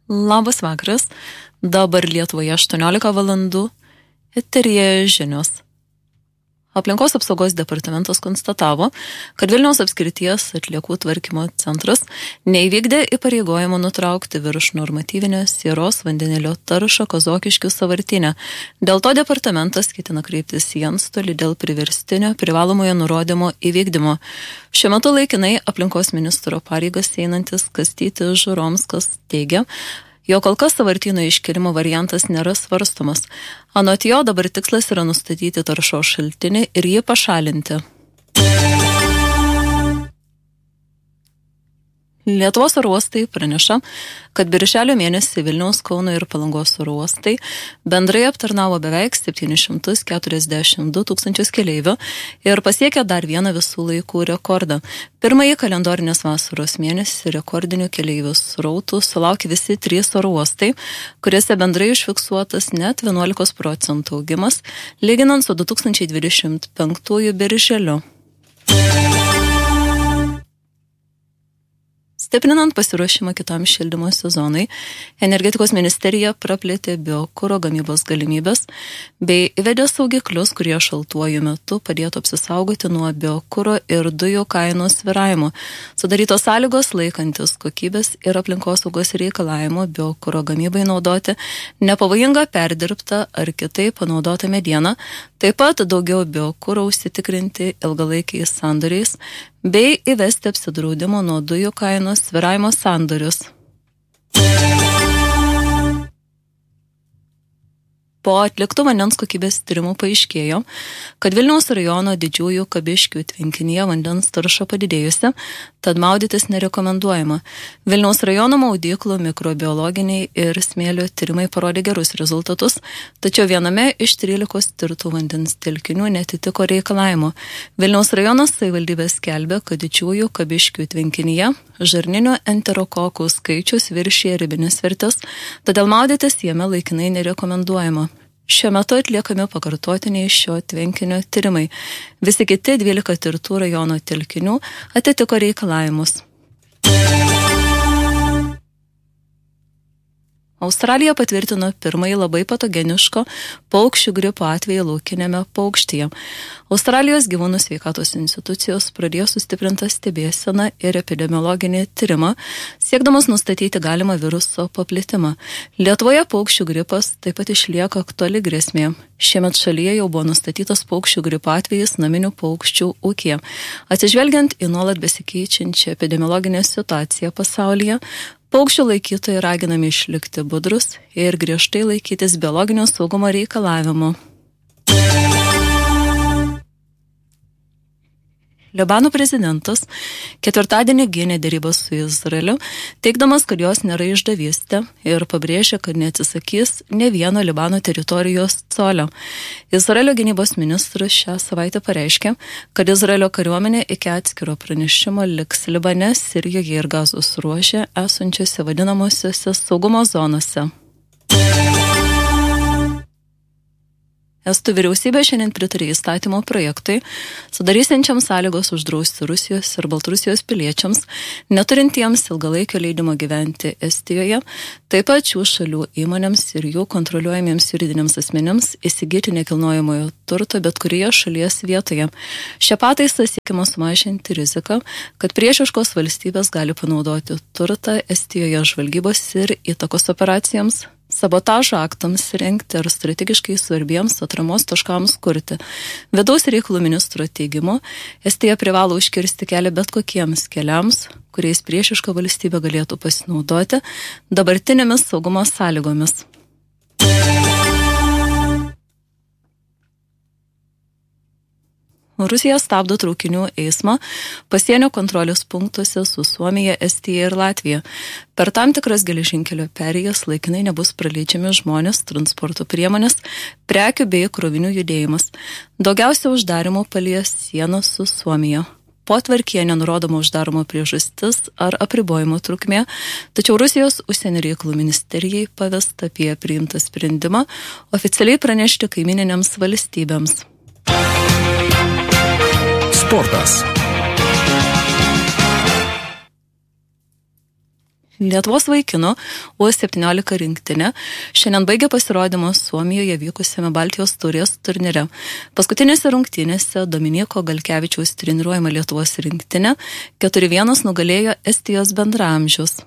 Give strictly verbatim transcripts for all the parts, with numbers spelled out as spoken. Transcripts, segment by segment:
Labas vakaras, dabar Lietuvoje aštuoniolika valandų, eteryje žinios. Aplinkos apsaugos departamentas konstatavo, kad Vilniaus apskrities atliekų tvarkymo centras neįvykdė įpareigojimo nutraukti virš normatyvinės sieros vandenilio taršą Kazokiškių sąvartyne. Dėl to departamentas ketina kreiptis į antstolį dėl priverstinio privalomojo nurodymo įvykdymo. Šiuo metu laikinai aplinkos ministro pareigas einantis Kastytis Žuromskas teigia, jo kol kas sąvartyno iškėlimo variantas nėra svarstomas. Anot jo dabar tikslas yra nustatyti taršos šaltinį ir jį pašalinti. Lietuvos oro uostai praneša, kad birželio mėnesį Vilniaus, Kauno ir Palangos oro uostai bendrai aptarnavo beveik septyni šimtai keturiasdešimt du tūkstančius keleivių ir pasiekė dar vieną visų laikų rekordą. Pirmąjį kalendorinės vasaros mėnesį rekordinių keleivių srautų sulaukė visi trys oro uostai, kuriuose bendrai užfiksuotas net vienuolikos procentų augimas, lyginant su du tūkstančiai dvidešimt penktųjų birželiu. Stiprinant pasiruošimą kitam šildymo sezonui, energetikos ministerija praplėtė biokuro gamybos galimybės bei įvedė saugiklius, kurie šaltuoju metu padėtų apsisaugoti nuo biokuro ir dujų kainų svyravimo. Sudarytos sąlygos laikantis kokybės ir aplinkosaugos reikalavimo biokuro gamybai naudoti nepavojingą perdirbtą ar kitaip panaudotą medieną, taip pat daugiau biokuro užsitikrinti ilgalaikiais sandoriais bei įvesti apsidraudimo nuo dujų kainos svyravimo sandorius. Po atliktų vandens kokybės tyrimų paaiškėjo, kad Vilniaus rajono Didžiųjų Kabiškių tvenkinyje vandens tarša padidėjusi, tad maudytis nerekomenduojama. Vilniaus rajono maudyklų mikrobiologiniai ir smėlio tyrimai parodė gerus rezultatus, tačiau viename iš trylikos tirtų vandens telkinių netitiko reikalavimo. Vilniaus rajono savivaldybė skelbė, kad Didžiųjų Kabiškių tvenkinyje žarninių enterokokų skaičius viršija ribines vertes, todėl maudytis jame laikinai nerekomenduojama. Šiuo metu atliekami pakartotiniai šio tvenkinio tyrimai. Visi kiti dvylika tirtų rajono telkinių atitiko reikalavimus. Australija patvirtino pirmąjį labai patogeniško paukščių gripo atvejį laukinėme paukštyje. Australijos gyvūnų sveikatos institucijos pradėjo sustiprintą stebėseną ir epidemiologinį tyrimą, siekdamas nustatyti galimą viruso paplitimą. Lietuvoje paukščių gripas taip pat išlieka aktuali grėsmė. Šiemet šalyje jau buvo nustatytas paukščių gripo atvejis naminių paukščių ūkyje. Atsižvelgiant į nuolat besikeičiančią epidemiologinę situaciją pasaulyje, paukščių laikytojai raginami išlikti budrus ir griežtai laikytis biologinio saugumo reikalavimų. Libano prezidentas ketvirtadienį gynė derybas su Izraeliu, teigdamas, kad jos nėra išdavystė ir pabrėžė, kad neatsisakys ne vieno Libano teritorijos colio. Izraelio gynybos ministras šią savaitę pareiškė, kad Izraelio kariuomenė iki atskiro pranešimo liks Libane, Sirijoje ir Gazos ruože esančiose vadinamosiose saugumo zonose. Estų vyriausybė šiandien pritarė įstatymo projektui, sudarysiančiam sąlygos uždrausti Rusijos ir Baltarusijos piliečiams, neturintiems ilgalaikio leidimo gyventi Estijoje, taip pat šių šalių įmonėms ir jų kontroliuojamiems juridiniams asmenims įsigyti nekilnojamojo turto bet kurioje šalies vietoje. Šią pataisą siekiama sumažinti riziką, kad priešiškos valstybės gali panaudoti turtą Estijoje žvalgybos ir įtakos operacijoms, sabotažo aktams rengti ar strategiškai svarbiems atramos taškams kurti. Vidaus reikalų ministro teigimu, Estija privalo užkirsti kelią bet kokiems keliams, kuriais priešiška valstybė galėtų pasinaudoti dabartinėmis saugumo sąlygomis. Rusija stabdo traukinių eismą pasienio kontrolės punktuose su Suomija, Estija ir Latvija. Per tam tikras geležinkelio perėjas laikinai nebus praleidžiami žmonės, transporto priemonės, prekių bei krovinių judėjimas. Daugiausia uždarimo palies sienos su Suomija. Potvarkyje nenurodoma uždaroma priežastis ar apribojimo trukmė, tačiau Rusijos užsienio reikalų ministerijai pavesta apie priimtą sprendimą oficialiai pranešti kaimininėms valstybėms. Sportas. Lietuvos vaikinų U septyniolika rinktinė šiandien baigė pasirodymą Suomijoje vykusiame Baltijos taurės turnyre. Paskutinėse rungtynėse Dominiko Galkevičiaus treniruojama Lietuvos rinktinė keturi vienas nugalėjo Estijos bendraamžius.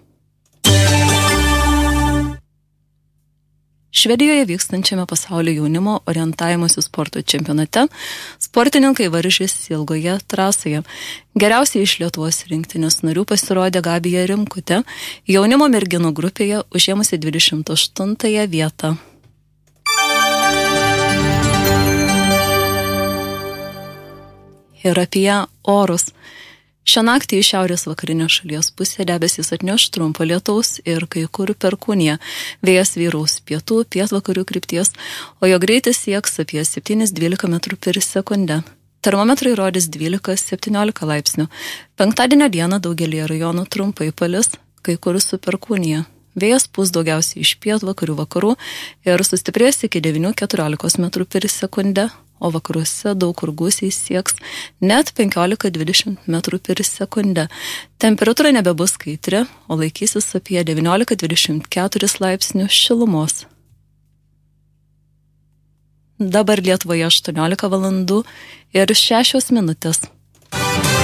Švedijoje vykstančiame pasaulio jaunimo orientavimosi sporto čempionate sportininkai varžėsi ilgoje trasoje. Geriausiai iš Lietuvos rinktinės narių pasirodė Gabija Rimkutė, jaunimo merginų grupėje užėmusi dvidešimt aštuntąją vietą. Ir apie orus. Šią naktį į šiaurės vakarinę šalies pusę debesys atneš trumpo lietaus ir kai kur perkūnija. Vėjas vyraus pietų, pietvakarių krypties, o jo greitis sieks apie septyni dvylika metrų per sekundę. Termometrai rodys dvylika septyniolika laipsnių. Penktadienio dieną daugelį rajonų trumpai palis, kai kur su perkūnija. Vėjas pūs daugiausiai iš pietvakarių vakarų ir sustiprės iki devynių keturiolikos metrų per sekundę, o vakaruose daug kur gūsiai sieks net penkiolika dvidešimt metrų per sekundę. Temperatūra nebebus kaitri, o laikysis apie devyniolika dvidešimt keturis laipsnių šilumos. Dabar Lietuvoje aštuoniolika valandų ir šešios minutės.